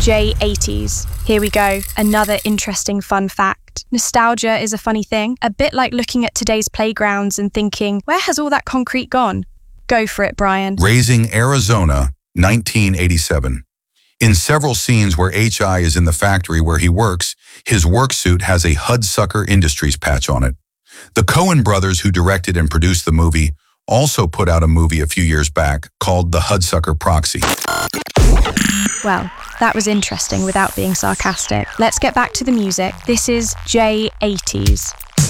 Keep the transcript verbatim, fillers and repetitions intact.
J eighties. Here we go, another interesting fun fact. Nostalgia is a funny thing, a bit like looking at today's playgrounds and thinking, where has all that concrete gone? Go for it, Brian. Raising Arizona, nineteen eighty-seven. In several scenes where H I is in the factory where he works, his work suit has a Hudsucker Industries patch on it. The Coen brothers, who directed and produced the movie, also put out a movie a few years back called The Hudsucker Proxy. Well, that was interesting without being sarcastic. Let's get back to the music. This is J eighties.